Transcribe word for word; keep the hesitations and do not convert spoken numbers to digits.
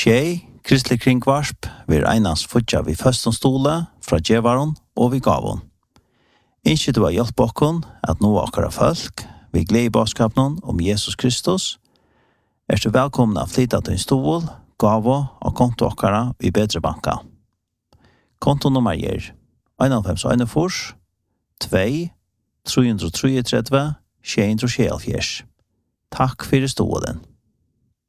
Tjej, kristelig kringvarsp, vi er einast futja vi først stole fra djevaron og vi gavon. Innskje du har hjelp okkon at nå akkara folk, vi gleder i baskapen om Jesus Kristus, er du velkomna å flytta til en stol, gavo og konto akkara i bedre banka. Kontonummer er en fem en fors, to, tre tre tre, sju tre sju. Takk for stolen.